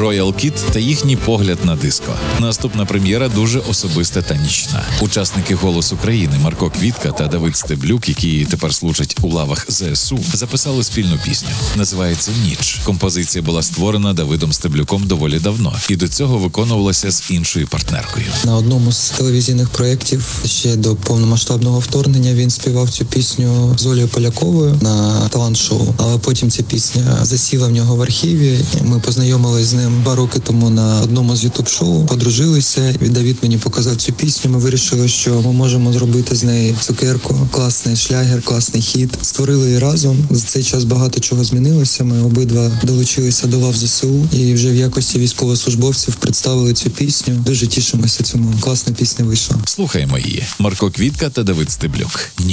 Royal Kid та їхній погляд на диско. Наступна прем'єра дуже особиста та нічна. Учасники «Голос України» Марко Квітка та Давид Стеблюк, які тепер служать у лавах ЗСУ, записали спільну пісню. Називається «Ніч». Композиція була створена Давидом Стеблюком доволі давно і до цього виконувалася з іншою партнеркою. На одному з телевізійних проєктів ще до повномасштабного вторгнення він співав цю пісню з Олею Поляковою на талант-шоу. Але потім ця пісня засіла в нього в архіві. Ми познайомились з ним 2 роки тому на одному з ютуб-шоу, подружилися. І Давид мені показав цю пісню. Ми вирішили, що ми можемо зробити з неї цукерку. Класний шлягер, класний хіт. Створили її разом. За цей час багато чого змінилося. Ми обидва долучилися до лав ЗСУ і вже в якості військовослужбовців представили цю пісню. Дуже тішимося цьому. Класна пісня вийшла. Слухаємо її. Марко Квітка та Давид Стеблюк. «Ніч».